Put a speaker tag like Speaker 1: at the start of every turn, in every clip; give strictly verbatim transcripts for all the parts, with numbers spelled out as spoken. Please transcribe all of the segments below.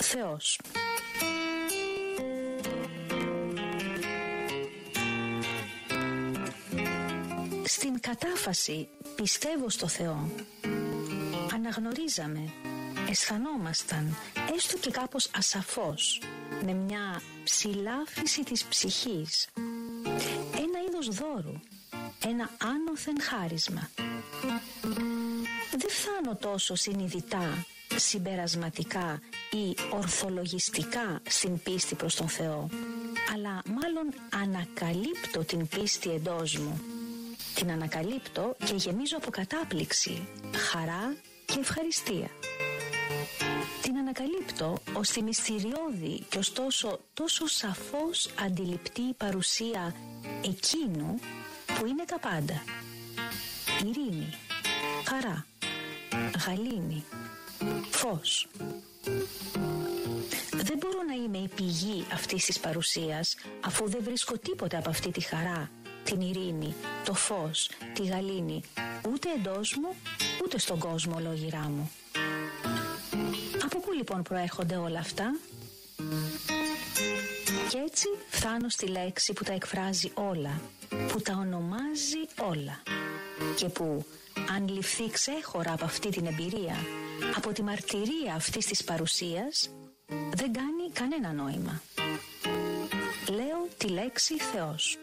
Speaker 1: Θεός. Στην κατάφαση «Πιστεύω στο Θεό» αναγνωρίζαμε, αισθανόμασταν, έστω και κάπως ασαφώς, με μια ψηλάφιση της ψυχής, ένα είδος δώρου, ένα άνωθεν χάρισμα. Δεν φτάνω τόσο συνειδητά, συμπερασματικά ή ορθολογιστικά στην πίστη προς τον Θεό, αλλά μάλλον ανακαλύπτω την πίστη εντός μου. Την ανακαλύπτω και γεμίζω από κατάπληξη, χαρά και ευχαριστία. Την ανακαλύπτω ως τη μυστηριώδη και ωστόσο τόσο σαφώς αντιληπτή παρουσία εκείνου που είναι τα πάντα. Ειρήνη, χαρά, γαλήνη, φως. Δεν μπορώ να είμαι η πηγή αυτής της παρουσίας, αφού δεν βρίσκω τίποτα από αυτή τη χαρά, την ειρήνη, το φως, τη γαλήνη, ούτε εντός μου, ούτε στον κόσμο ολόγυρά μου. Από πού λοιπόν προέρχονται όλα αυτά? Και έτσι φτάνω στη λέξη που τα εκφράζει όλα, που τα ονομάζει όλα και που, αν ληφθεί ξέχωρα από αυτή την εμπειρία, από τη μαρτυρία αυτής της παρουσίας, δεν κάνει κανένα νόημα. Λέω τη λέξη Θεός.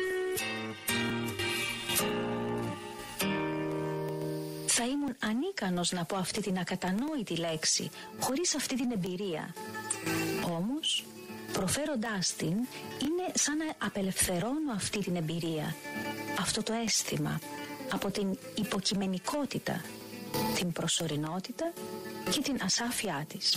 Speaker 1: Θα ήμουν ανίκανος να πω αυτή την ακατανόητη λέξη χωρίς αυτή την εμπειρία. Όμως, προφέροντάς την, είναι σαν να απελευθερώνω αυτή την εμπειρία, αυτό το αίσθημα, από την υποκειμενικότητα, την προσωρινότητα και την ασάφειά της.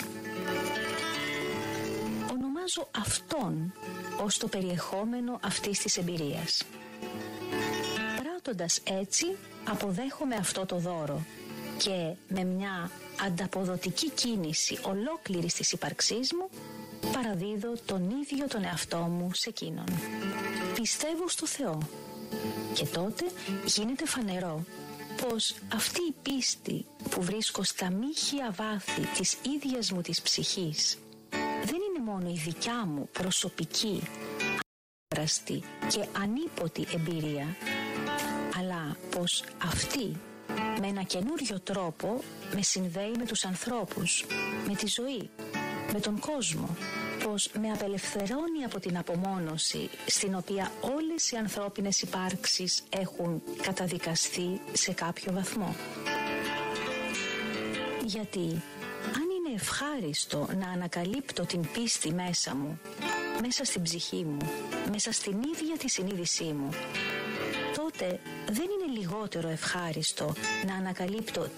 Speaker 1: Ονομάζω αυτόν ως το περιεχόμενο αυτής της εμπειρίας. Πράττοντας έτσι, αποδέχομαι αυτό το δώρο και με μια ανταποδοτική κίνηση ολόκληρης της ύπαρξής μου παραδίδω τον ίδιο τον εαυτό μου σε εκείνον. Πιστεύω στο Θεό και τότε γίνεται φανερό πως αυτή η πίστη που βρίσκω στα μύχια βάθη της ίδιας μου της ψυχής δεν είναι μόνο η δικιά μου προσωπική, απράστη και ανίποτη εμπειρία, αλλά πως αυτή με ένα καινούριο τρόπο με συνδέει με τους ανθρώπους, με τη ζωή, με τον κόσμο, πως με απελευθερώνει από την απομόνωση στην οποία όλες οι ανθρώπινες υπάρξεις έχουν καταδικαστεί σε κάποιο βαθμό. Γιατί αν είναι ευχάριστο να ανακαλύπτω την πίστη μέσα μου, μέσα στην ψυχή μου, μέσα στην ίδια τη συνείδησή μου, τότε δεν είναι λιγότερο ευχάριστο να ανακαλύπτω